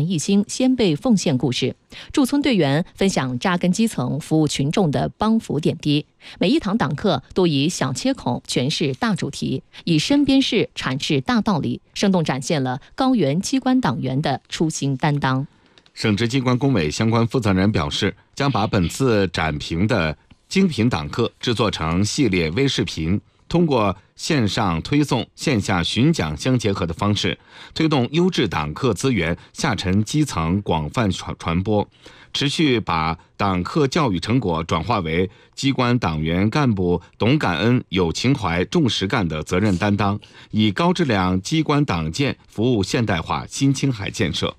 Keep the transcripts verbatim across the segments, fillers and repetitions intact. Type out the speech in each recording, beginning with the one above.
陈一新先辈奉献故事，驻村队员分享扎根基层、服务群众的帮扶点滴。每一堂党课都以小切口诠释大主题，以身边事阐释大道理，生动展现了高原机关党员的初心担当。 省直机关工委相关负责人表示，将把本次展评的精品党课制作成系列微视频，通过线上推送、线下巡讲相结合的方式，推动优质党课资源下沉基层广泛传播，持续把党课教育成果转化为机关党员干部懂感恩、有情怀、重实干的责任担当，以高质量机关党建服务现代化新青海建设。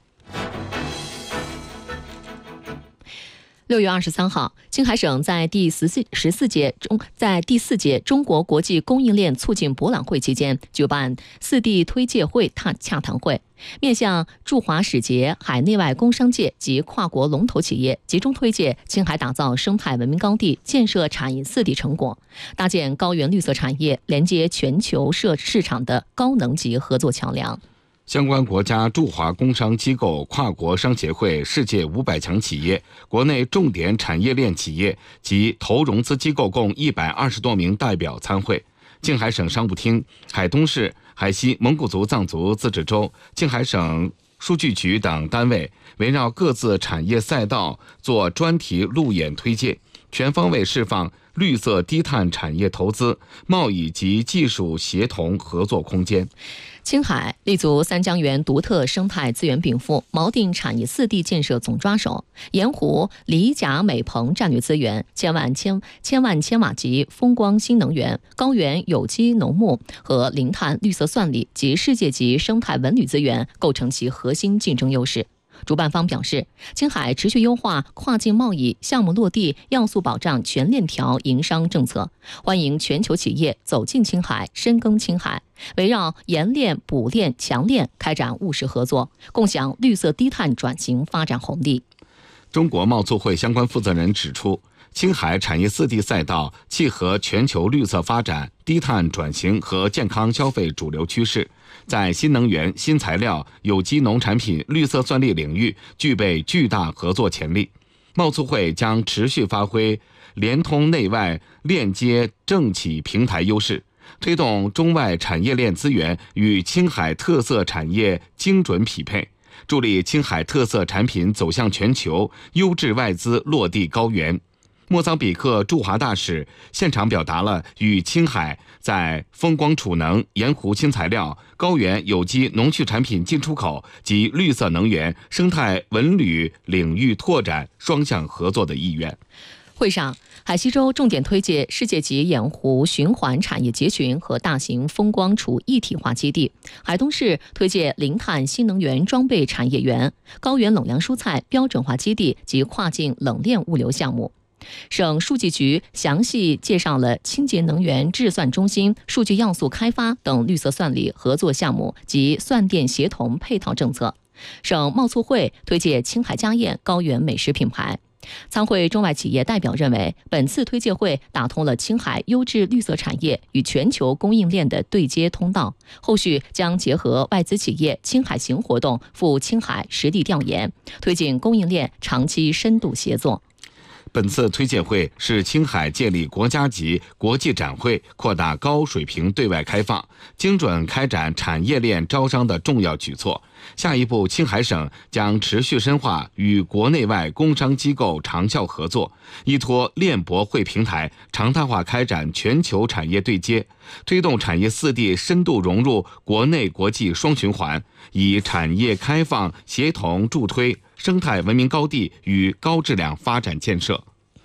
六月二十三号，青海省在第十四十四届中在第四届中国国际供应链促进博览会期间举办四地推介会洽谈会，面向驻华使节、海内外工商界及跨国龙头企业，集中推介青海打造生态文明高地、建设产业四地成果，搭建高原绿色产业连接全球市市场的高能级合作桥梁。 相关国家驻华工商机构、跨国商协会、世界五百强企业、国内重点产业链企业及投融资机构共一百二十多名代表参会。青海省商务厅、海东市、海西蒙古族藏族自治州、青海省数据局等单位围绕各自产业赛道做专题路演推介，全方位释放绿色低碳产业投资、贸易及技术协同合作空间。 青海立足三江源独特生态资源禀赋，锚定产业四地建设总抓手，盐湖李甲镁硼战略资源、千万千千万千瓦级风光新能源、高原有机农牧和零碳绿色算力及世界级生态文旅资源构成其核心竞争优势。主办方表示，青海持续优化跨境贸易项目落地要素保障全链条营商政策，欢迎全球企业走进青海、深耕青海，围绕盐链、补链、强链开展务实合作，共享绿色低碳转型发展红利。 中国贸促会相关负责人指出，青海产业四地赛道契合全球绿色发展、低碳转型和健康消费主流趋势，在新能源、新材料、有机农产品、绿色算力领域具备巨大合作潜力。贸促会将持续发挥联通内外链接政企平台优势，推动中外产业链资源与青海特色产业精准匹配，助力青海特色产品走向全球，优质外资落地高原。莫桑比克驻华大使现场表达了与青海在风光储能、盐湖新材料、高原有机农畜产品进出口及绿色能源、生态文旅领域拓展双向合作的意愿。 会上，海西州重点推介世界级盐湖循环产业结群和大型风光储一体化基地；海东市推介零碳新能源装备产业园、高原冷凉蔬菜标准化基地及跨境冷链物流项目。省数据局详细介绍了清洁能源制算中心、数据要素开发等绿色算力合作项目及算电协同配套政策。省贸促会推介青海家宴高原美食品牌。参会中外企业代表认为，本次推介会打通了青海优质绿色产业与全球供应链的对接通道，后续将结合外资企业青海行活动赴青海实地调研，推进供应链长期深度协作。 本次推介会是青海建立国家级国际展会、扩大高水平对外开放、精准开展产业链招商的重要举措。下一步，青海省将持续深化与国内外工商机构长效合作，依托链博会平台，常态化开展全球产业对接，推动产业四地深度融入国内国际双循环，以产业开放协同助推生态文明高地与高质量发展建设。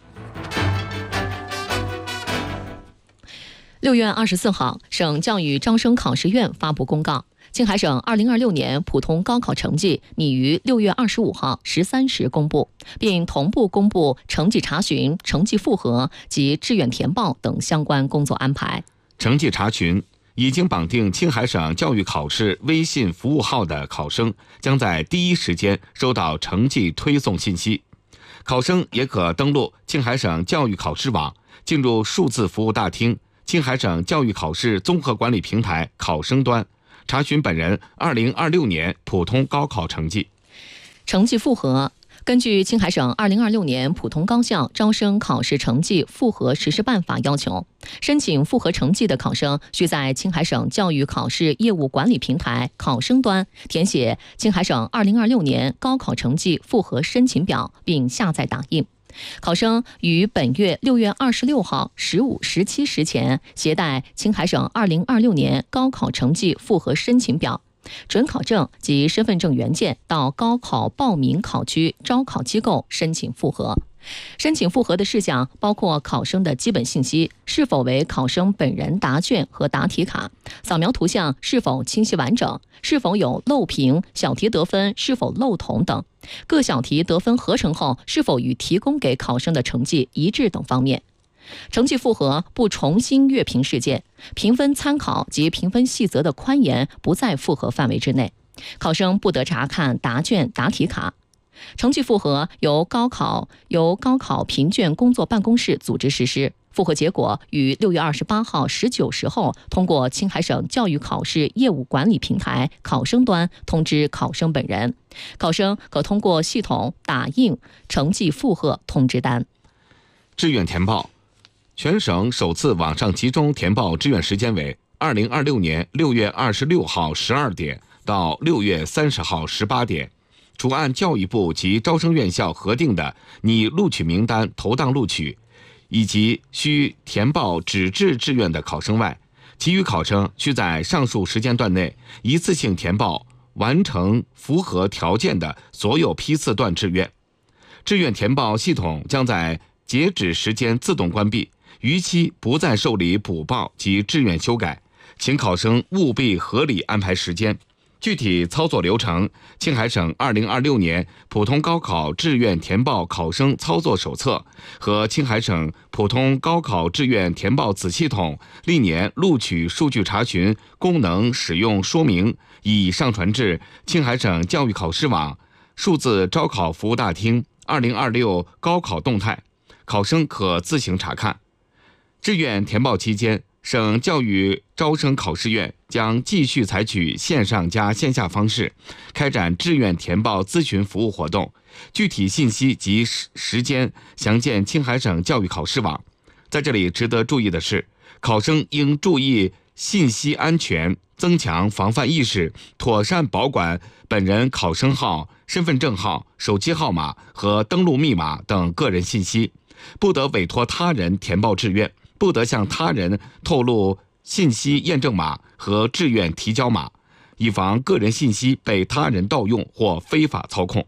六月二十四号，省教育招生考试院发布公告，青海省二零二六年普通高考成绩拟于六月二十五号十三时公布，并同步公布成绩查询、成绩复核及志愿填报等相关工作安排。 成绩查询已经绑定青海省教育考试微信服务号的考生，将在第一时间收到成绩推送信息。考生也可登录青海省教育考试网，进入数字服务大厅、青海省教育考试综合管理平台考生端，查询本人二零二六年普通高考成绩。 成绩复核。根据青海省二零二六年普通高校招生考试成绩复核实施办法要求，申请复核成绩的考生需在青海省教育考试业务管理平台考生端填写青海省二零二六年高考成绩复核申请表，并下载打印。考生于本月六月二十六号十五、十七时前携带青海省二零二六年高考成绩复核申请表、准考证及身份证原件到高考报名考区招考机构申请复核。申请复核的事项包括考生的基本信息是否为考生本人答卷和答题卡，扫描图像是否清晰完整，是否有漏屏，小题得分是否漏同等，各小题得分合成后是否与提供给考生的成绩一致等方面。成绩复核不重新阅评事件，评分参考及评分细则的宽严不在复核范围之内，考生不得查看答卷、答题卡。成绩复核由高考由高考评卷工作办公室组织实施，复核结果于六月二十八号十九时后通过青海省教育考试业务管理平台考生端通知考生本人，考生可通过系统打印成绩复核通知单。 志愿填报，全省首次网上集中填报志愿时间为二零二六年六月二十六号十二点到六月三十号十八点。除按教育部及招生院校核定的拟录取名单投档录取，以及需填报纸质志愿的考生外，其余考生需在上述时间段内一次性填报完成符合条件的所有批次段志愿。志愿填报系统将在截止时间自动关闭，逾期不再受理补报及志愿修改，请考生务必合理安排时间。具体操作流程，青海省二零二六年普通高考志愿填报考生操作手册和青海省普通高考志愿填报子系统历年录取数据查询功能使用说明已上传至青海省教育考试网数字招考服务大厅二零二六高考动态，考生可自行查看。志愿填报期间，省教育招生考试院将继续采取线上加线下方式开展志愿填报咨询服务活动，具体信息及时间详见青海省教育考试网。在这里值得注意的是，考生应注意信息安全，增强防范意识，妥善保管本人考生号、身份证号、手机号码和登录密码等个人信息，不得委托他人填报志愿，不得向他人透露信息验证码和志愿提交码，以防个人信息被他人盗用或非法操控。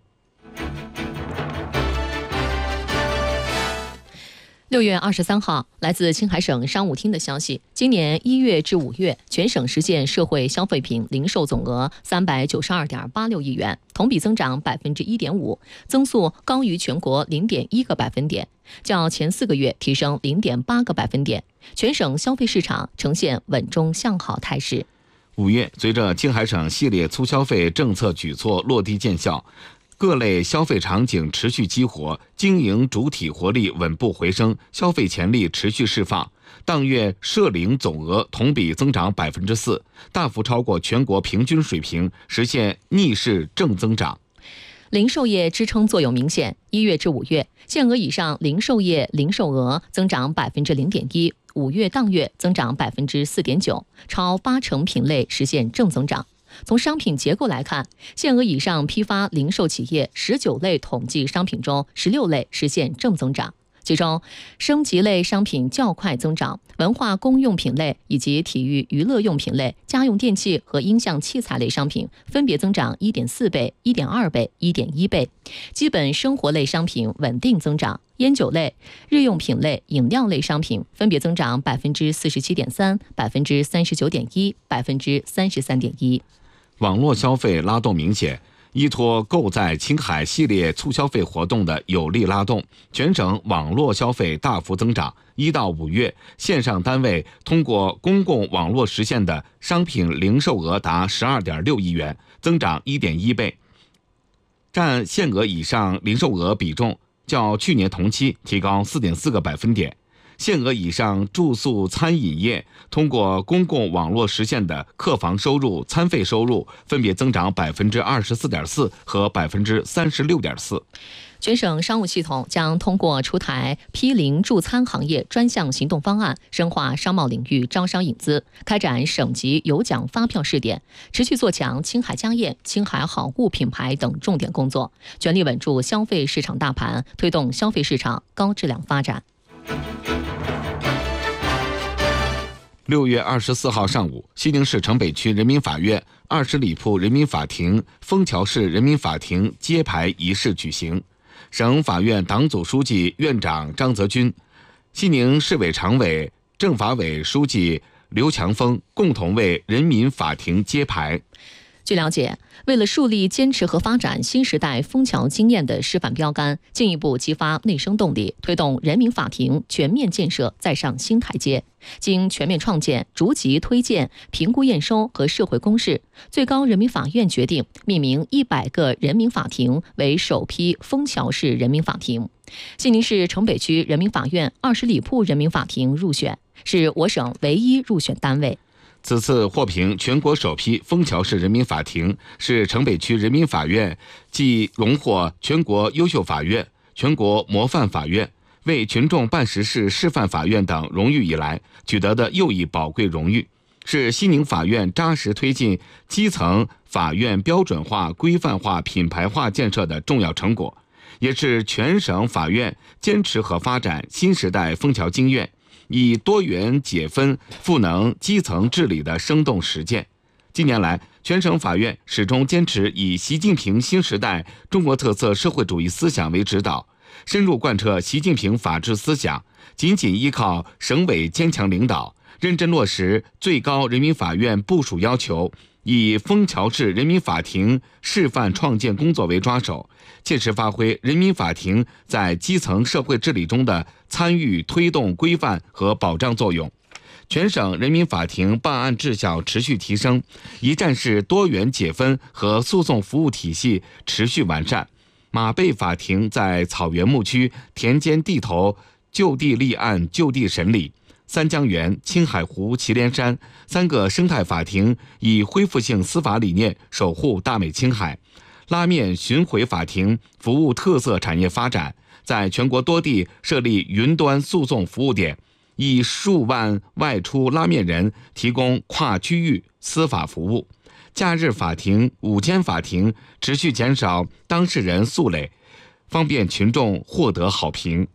六月二十三号，来自青海省商务厅的消息，今年一月至五月，全省实现社会消费品零售总额三百九十二点八六亿元，同比增长百分之一点五，增速高于全国零点一个百分点，较前四个月提升零点八个百分点，全省消费市场呈现稳中向好态势。 五月，随着青海省系列促消费政策举措落地见效，各类消费场景持续激活，经营主体活力稳步回升，消费潜力持续释放。当月涉零总额同比增长百分之四，大幅超过全国平均水平，实现逆势正增长。 零售业支撑作用明显，一月至五月，限额以上零售业零售额增长百分之零点一，五月当月增长百分之四点九，超八成品类实现正增长。从商品结构来看，限额以上批发零售企业十九类统计商品中，十六类实现正增长，其中升级类商品较快增长，文化公用品类以及体育娱乐用品类、家用电器和音像器材类商品分别增长 一点四倍、一点二倍、一点一倍，基本生活类商品稳定增长，烟酒类、日用品类、饮料类商品分别增长百分之四十七点三、百分之三十九点一、百分之三十三点一。 网络消费拉动明显，依托购在青海系列促消费活动的有力拉动，全省网络消费大幅增长。一到五月，线上单位通过公共网络实现的商品零售额达十二点六亿元，增长一点一倍，占限额以上零售额比重较去年同期提高四点四个百分点。 限额以上住宿餐饮业通过公共网络实现的客房收入、餐费收入分别增长百分之二十四点四和百分之三十六点四。 全省商务系统将通过出台批零助餐行业专项行动方案，深化商贸领域招商引资，开展省级有奖发票试点，持续做强青海家宴、青海好物品牌等重点工作，全力稳住消费市场大盘，推动消费市场高质量发展。 六月二十四号上午，西宁市城北区人民法院二十里铺人民法庭枫桥市人民法庭揭牌仪式举行。省法院党组书记、院长张泽军，西宁市委常委、政法委书记刘强峰共同为人民法庭揭牌。 据了解，为了树立坚持和发展新时代枫桥经验的示范标杆，进一步激发内生动力，推动人民法庭全面建设再上新台阶。经全面创建、逐级推荐、评估验收和社会公示，最高人民法院决定命名一百个人民法庭为首批枫桥市人民法庭。西宁市城北区人民法院二十里铺人民法庭入选，是我省唯一入选单位。 此次获评全国首批枫桥市人民法庭，是城北区人民法院继荣获全国优秀法院、全国模范法院、为群众办实事示范法院等荣誉以来取得的又一宝贵荣誉，是西宁法院扎实推进基层法院标准化、规范化、品牌化建设的重要成果，也是全省法院坚持和发展新时代枫桥经验，以多元解分赋能基层治理的生动实践。近年来，全省法院始终坚持以习近平新时代中国特色社会主义思想为指导，深入贯彻习近平法治思想，紧紧依靠省委坚强领导，认真落实最高人民法院部署要求，以枫桥市人民法庭示范创建工作为抓手，切实发挥人民法庭在基层社会治理中的参与、推动、规范和保障作用。全省人民法庭办案质效持续提升，一站式多元解分和诉讼服务体系持续完善。马背法庭在草原牧区、田间地头就地立案、就地审理。三江源、青海湖、祁连山三个生态法庭以恢复性司法理念守护大美青海。拉面巡回法庭服务特色产业发展，在全国多地设立云端诉讼服务点，以数万外出拉面人提供跨区域司法服务。假日法庭、午间法庭持续减少当事人诉累，方便群众获得好评。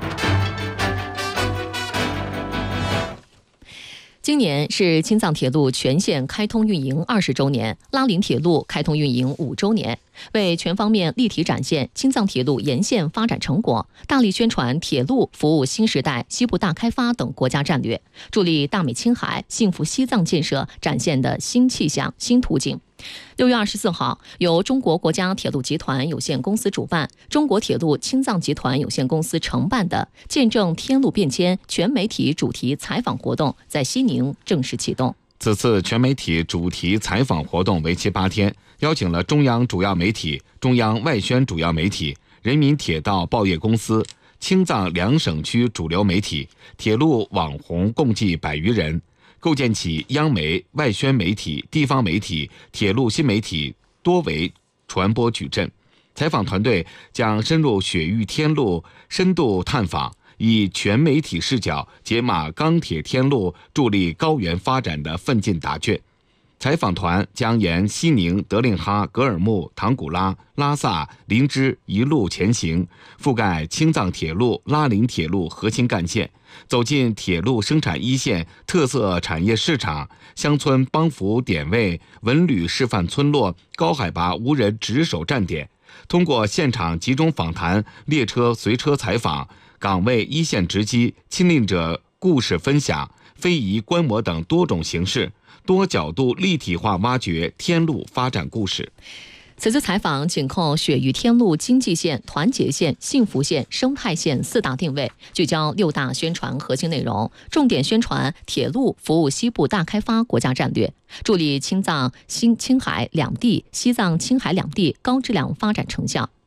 今年是青藏铁路全线开通运营二十周年，拉林铁路开通运营五周年。为全方面立体展现青藏铁路沿线发展成果，大力宣传铁路服务新时代、西部大开发等国家战略，助力大美青海、幸福西藏建设展现的新气象、新图景。六月二十四号，由中国国家铁路集团有限公司主办，中国铁路青藏集团有限公司承办的“见证天路变迁”全媒体主题采访活动在西宁正式启动。 此次全媒体主题采访活动为期八天，邀请了中央主要媒体、中央外宣主要媒体、人民铁道报业公司、青藏两省区主流媒体、铁路网红共计百余人，构建起央媒、外宣媒体、地方媒体、铁路新媒体多维传播矩阵。采访团队将深入雪域天路深度探访，以全媒体视角解码钢铁天路助力高原发展的奋进答卷。采访团将沿西宁、德令哈、格尔木、唐古拉、拉萨、林芝一路前行，覆盖青藏铁路、拉林铁路核心干线，走进铁路生产一线、特色产业市场、乡村帮扶点位、文旅示范村落、高海拔无人值守站点。通过现场集中访谈、列车随车采访、岗位一线直击、亲历者故事分享、非遗观摩等多种形式，多角度立体化挖掘天路发展故事。 此次采访紧扣雪域天路经济线、团结线、幸福线、生态线四大定位，聚焦六大宣传核心内容，重点宣传铁路服务西部大开发国家战略，助力青藏新青海两地、西藏青海两地高质量发展成效。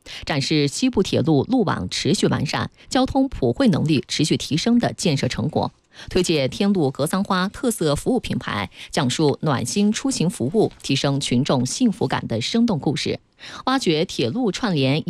展示西部铁路路网持续完善、交通普惠能力持续提升的建设成果。推介天路格桑花特色服务品牌，讲述暖心出行服务，提升群众幸福感的生动故事，挖掘铁路串联